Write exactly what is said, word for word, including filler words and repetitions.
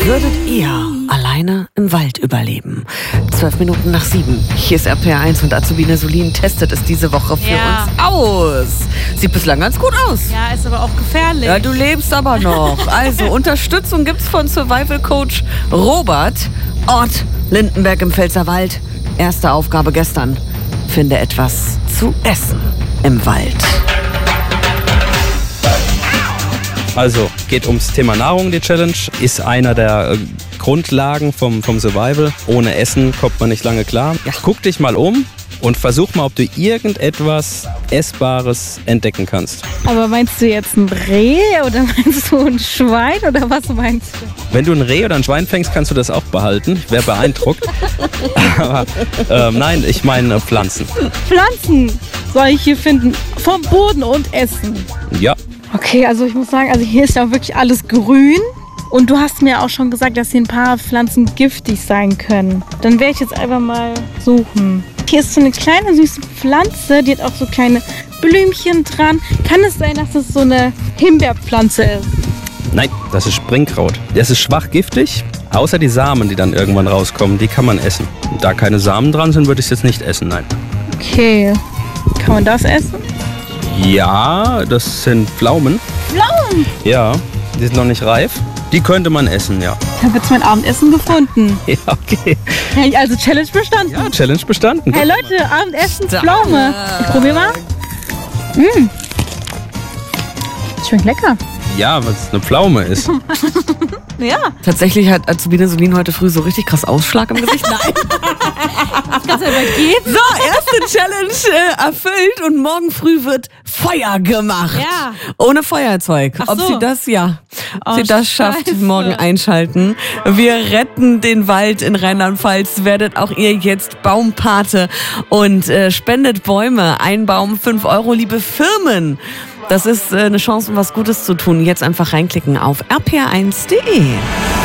Würdet ihr alleine im Wald überleben? Zwölf Minuten nach sieben. Hier ist R P R eins und Azubine Solin testet es diese Woche für Ja. uns aus. Sieht bislang ganz gut aus. Ja, ist aber auch gefährlich. Ja, du lebst aber noch. Also, Unterstützung gibt's von Survival Coach Robert. Ort Lindenberg im Pfälzerwald. Erste Aufgabe gestern. Finde etwas zu essen im Wald. Also, geht ums Thema Nahrung, die Challenge. Ist einer der äh, Grundlagen vom, vom Survival. Ohne Essen kommt man nicht lange klar. Ja. Guck dich mal um und versuch mal, ob du irgendetwas Essbares entdecken kannst. Aber meinst du jetzt ein Reh oder meinst du ein Schwein oder was meinst du? Wenn du ein Reh oder ein Schwein fängst, kannst du das auch behalten. Ich wäre beeindruckt. Aber ähm, nein, ich meine äh, Pflanzen. Pflanzen soll ich hier finden. Vom Boden und essen. Ja. Okay, also ich muss sagen, also hier ist ja wirklich alles grün. Und du hast mir auch schon gesagt, dass hier ein paar Pflanzen giftig sein können. Dann werde ich jetzt einfach mal suchen. Hier ist so eine kleine süße Pflanze, die hat auch so kleine Blümchen dran. Kann es sein, dass es so eine Himbeerpflanze ist? Nein, das ist Springkraut. Das ist schwach giftig, außer die Samen, die dann irgendwann rauskommen, die kann man essen. Und da keine Samen dran sind, würde ich es jetzt nicht essen, nein. Okay, kann man das essen? Ja, das sind Pflaumen. Pflaumen! Ja, die sind noch nicht reif. Die könnte man essen, ja. Ich habe jetzt mein Abendessen gefunden. Ja, okay. Ja, also Challenge bestanden. Ja, Challenge bestanden. Hey Leute, Abendessen Pflaume. Ich probier mal. Mmh. Schmeckt lecker. Ja, weil es eine Pflaume ist. Ja. Tatsächlich hat Azubine Solin heute früh so richtig krass Ausschlag im Gesicht. Nein. Das kannst du übergeben. So, erste Challenge äh, erfüllt und morgen früh wird Feuer gemacht. Ja. Ohne Feuerzeug. Ach Ob so. sie das, ja. Ob Oh, sie das schafft, Scheiße. morgen einschalten. Wir retten den Wald in Rheinland-Pfalz. Werdet auch ihr jetzt Baumpate und äh, spendet Bäume. Ein Baum, fünf Euro, liebe Firmen. Das ist äh, eine Chance, um was Gutes zu tun. Jetzt einfach reinklicken auf r p r eins punkt d e.